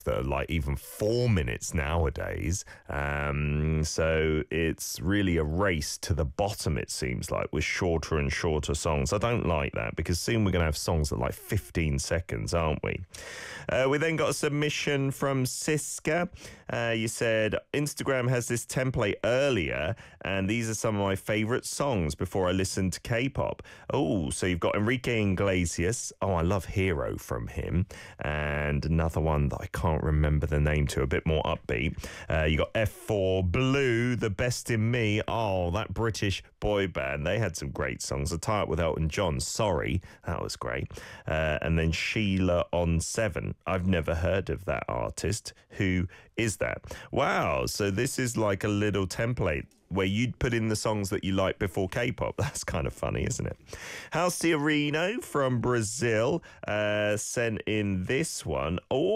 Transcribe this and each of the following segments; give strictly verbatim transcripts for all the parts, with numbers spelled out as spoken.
that are like even four minutes nowadays. Um, so it's really a race to the bottom, it seems like, with shorter and shorter songs. I don't like that because soon we're going to have songs that are like fifteen seconds, aren't we? Uh, we then got a submission from Siska. Uh, you said, Instagram has this template earlier, and these are some of my favourite songs before I listen to K-pop. Oh, so you've got Enrique Iglesias. Oh, I love Hero from him. And another one that I can't remember the name to, a bit more upbeat. Uh, you got F four Blue, The Best in Me. Oh, that British boy band. They had some great songs. A Tie Up with Elton John, Sorry. That was great. Uh, and then Sheila on Seven. I've never heard of that artist. Who is that? Wow, so this is like a little template where you'd put in the songs that you like before K-pop. That's kind of funny, isn't it? Halciarino from Brazil uh, sent in this one.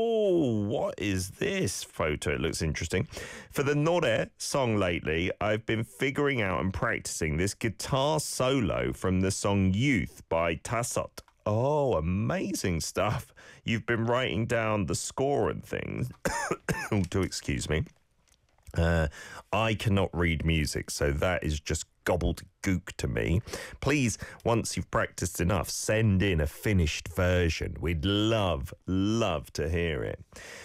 Oh, what is this photo? It looks interesting. For the Nore song lately, I've been figuring out and practicing this guitar solo from the song Youth by Tassot. Oh, amazing stuff. You've been writing down the score and things. Oh, do excuse me. Uh, I cannot read music, so that is just gobbledygook to me. Please, once you've practiced enough, send in a finished version. We'd love, love to hear it.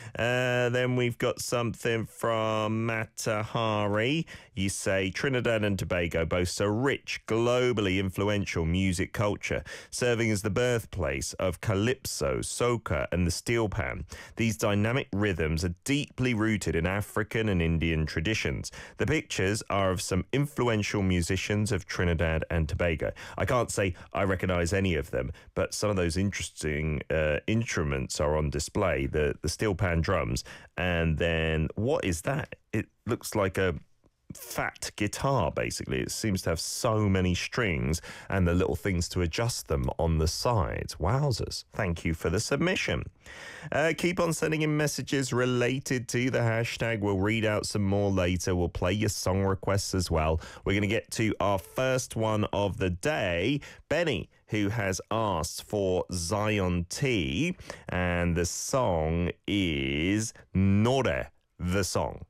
Uh, then we've got something from Matahari. You say, Trinidad and Tobago boasts a rich, globally influential music culture, serving as the birthplace of calypso, soca, and the steel pan. These dynamic rhythms are deeply rooted in African and Indian traditions. The pictures are of some influential musicians of Trinidad and Tobago. I can't say I recognise any of them, but some of those interesting uh, instruments are on display. The, the steel pan drums, and then what is that? It looks like a fat guitar, basically. It seems to have so many strings and the little things to adjust them on the sides. Wowzers. Thank you for the submission. Uh, keep on sending in messages related to the hashtag. We'll read out some more later. We'll play your song requests as well. We're going to get to our first one of the day. Benny, who has asked for Zion T, and the song is Nore, the song.